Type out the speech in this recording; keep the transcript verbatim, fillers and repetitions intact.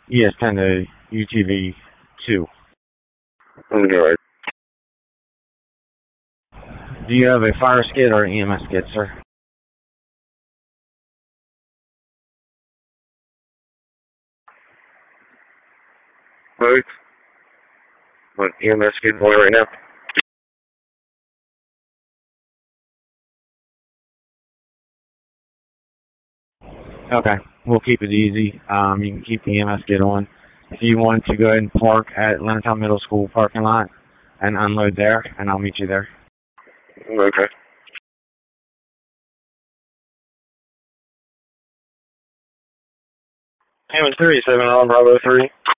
E S ten to U T V two. Alright. Do you have a fire skid or E M S skid, sir? Right. What, E M S skid boy right now? Okay, we'll keep it easy. Um, you can keep the E M S skid on. If you want to go ahead and park at Leonardtown Middle School parking lot and unload there, and I'll meet you there. Okay. Hammond thirty-seven on Bravo three.